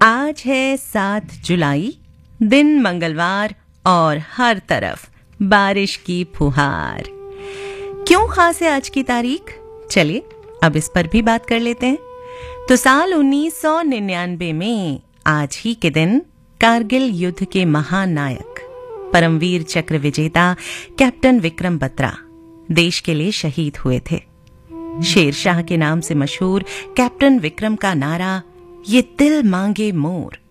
आज है 7 जुलाई, दिन मंगलवार और हर तरफ बारिश की फुहार। क्यों खास है आज की तारीख? चलिए अब इस पर भी बात कर लेते हैं। तो साल 1999 में आज ही के दिन कारगिल युद्ध के महानायक परमवीर चक्र विजेता कैप्टन विक्रम बत्रा देश के लिए शहीद हुए थे। शेरशाह के नाम से मशहूर कैप्टन विक्रम का नारा, ये दिल मांगे मोर,